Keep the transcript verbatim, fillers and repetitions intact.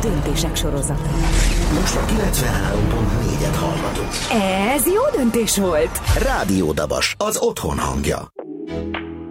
döntések sorozata. Most a kilencvenhárom pont négyet hallgatunk. Ez jó döntés volt! Rádió Dabas, az otthon hangja.